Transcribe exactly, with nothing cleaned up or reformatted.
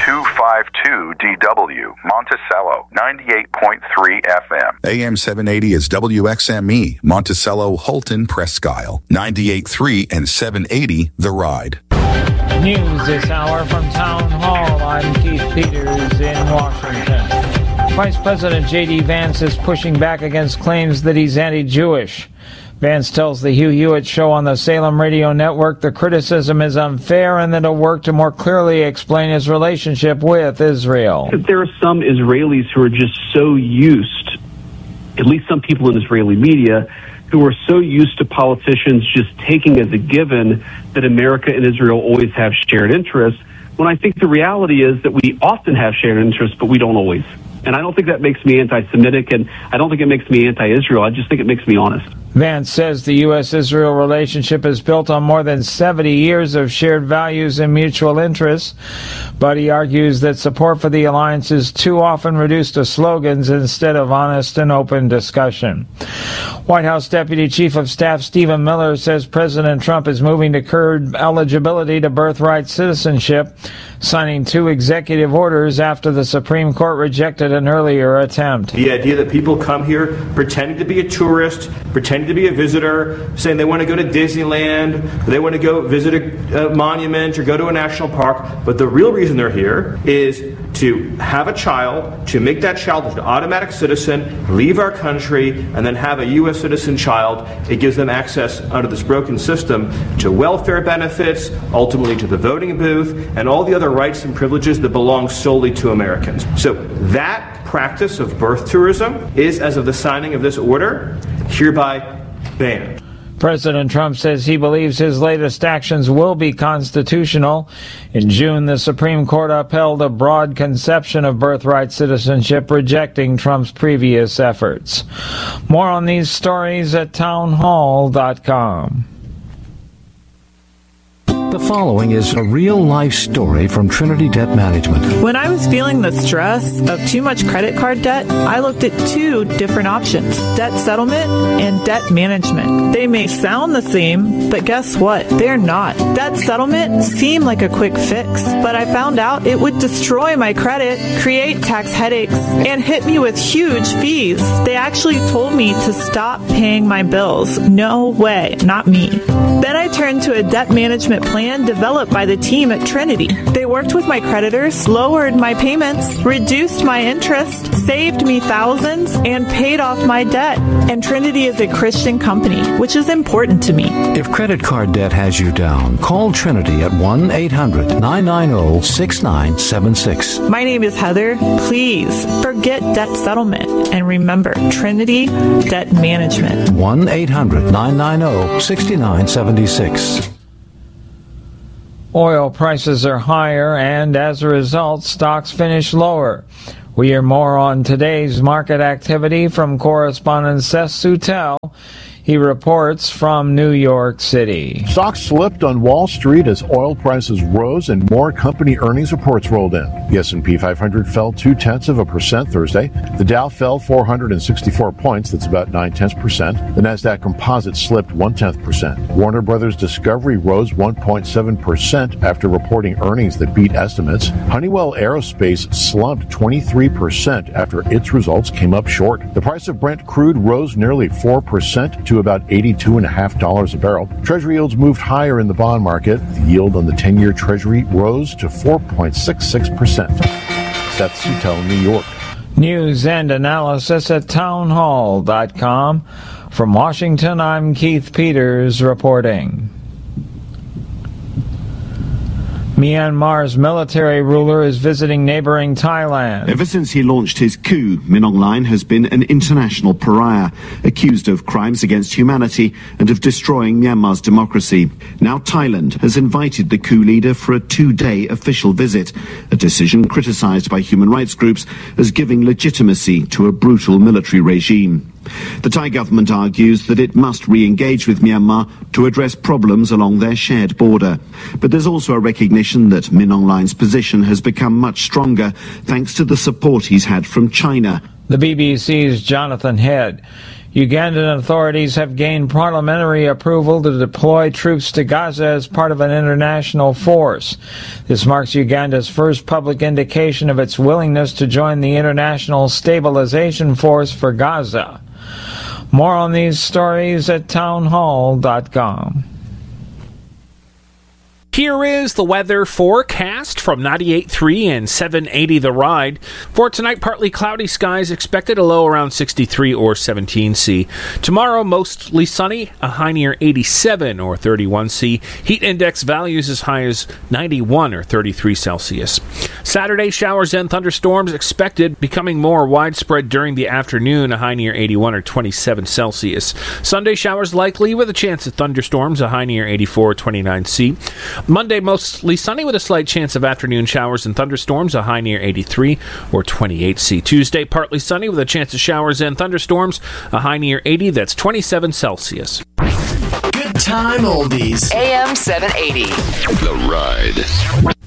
two fifty-two D W, Monticello, ninety-eight point three F M. A M seven eighty is W X M E, Monticello, Holton, Presque Isle, ninety-eight point three and seven eighty The Ride. News this hour from Town Hall. I'm Keith Peters in Washington. Vice President J D Vance is pushing back against claims that he's anti-Jewish. Vance tells the Hugh Hewitt Show on the Salem Radio Network the criticism is unfair and that he'll work to more clearly explain his relationship with Israel. There are some Israelis who are just so used, at least some people in Israeli media, who are so used to politicians just taking as a given that America and Israel always have shared interests, when I think the reality is that we often have shared interests, but we don't always. And I don't think that makes me anti-Semitic, and I don't think it makes me anti-Israel. I just think it makes me honest. Vance says the U S Israel relationship is built on more than seventy years of shared values and mutual interests, but he argues that support for the alliance is too often reduced to slogans instead of honest and open discussion. White House Deputy Chief of Staff Stephen Miller says President Trump is moving to curb eligibility to birthright citizenship, signing two executive orders after the Supreme Court rejected an earlier attempt. The idea that people come here pretending to be a tourist, pretending to be a visitor, saying they want to go to Disneyland, they want to go visit a, a monument or go to a national park, but the real reason they're here is to have a child, to make that child an automatic citizen, leave our country, and then have a U S citizen child. It gives them access under this broken system to welfare benefits, ultimately to the voting booth, and all the other rights and privileges that belong solely to Americans. So that practice of birth tourism is, as of the signing of this order, hereby banned. President Trump says he believes his latest actions will be constitutional. In June, the Supreme Court upheld a broad conception of birthright citizenship, rejecting Trump's previous efforts. More on these stories at town hall dot com. The following is a real-life story from Trinity Debt Management. When I was feeling the stress of too much credit card debt, I looked at two different options, debt settlement and debt management. They may sound the same, but guess what? They're not. Debt settlement seemed like a quick fix, but I found out it would destroy my credit, create tax headaches, and hit me with huge fees. They actually told me to stop paying my bills. No way, not me. Then I turned to a debt management plan developed by the team at Trinity. They worked with my creditors, lowered my payments, reduced my interest, saved me thousands, and paid off my debt. And Trinity is a Christian company, which is important to me. If credit card debt has you down, call Trinity at one eight hundred nine nine zero six nine seven six. My name is Heather. Please forget debt settlement and remember Trinity Debt Management. one eight hundred nine nine zero six nine seven six. Oil prices are higher, and as a result, stocks finish lower. We hear more on today's market activity from correspondent Seth Sutel. He reports from New York City. Stocks slipped on Wall Street as oil prices rose and more company earnings reports rolled in. The S and P five hundred fell two-tenths of a percent Thursday. The Dow fell four hundred sixty-four points, that's about nine-tenths percent. The Nasdaq Composite slipped one-tenth percent. Warner Brothers Discovery rose one point seven percent after reporting earnings that beat estimates. Honeywell Aerospace slumped twenty-three percent after its results came up short. The price of Brent crude rose nearly four percent to about eighty-two point five dollars a barrel. Treasury yields moved higher in the bond market. The yield on the ten-year Treasury rose to four point six six percent. Seth Sutel, New York. News and analysis at town hall dot com. From Washington, I'm Keith Peters reporting. Myanmar's military ruler is visiting neighboring Thailand. Ever since he launched his coup, Min Aung Hlaing has been an international pariah, accused of crimes against humanity and of destroying Myanmar's democracy. Now Thailand has invited the coup leader for a two-day official visit, a decision criticized by human rights groups as giving legitimacy to a brutal military regime. The Thai government argues that it must re-engage with Myanmar to address problems along their shared border. But there's also a recognition that Min Aung Hlaing's position has become much stronger thanks to the support he's had from China. The B B C's Jonathan Head. Ugandan authorities have gained parliamentary approval to deploy troops to Gaza as part of an international force. This marks Uganda's first public indication of its willingness to join the International Stabilization Force for Gaza. More on these stories at townhall dot com. Here is the weather forecast from ninety-eight point three and seven eighty The Ride. For tonight, partly cloudy skies expected, a low around sixty-three or seventeen C. Tomorrow, mostly sunny, a high near eighty-seven or thirty-one C. Heat index values as high as ninety-one or thirty-three Celsius. Saturday, showers and thunderstorms expected, becoming more widespread during the afternoon, a high near eighty-one or twenty-seven Celsius. Sunday, showers likely with a chance of thunderstorms, a high near eighty-four or twenty-nine C. Monday, mostly sunny with a slight chance of afternoon showers and thunderstorms, a high near eighty-three or twenty-eight C. Tuesday, partly sunny with a chance of showers and thunderstorms, a high near eighty, that's twenty-seven Celsius. Good time oldies. A M seven eighty. The Ride.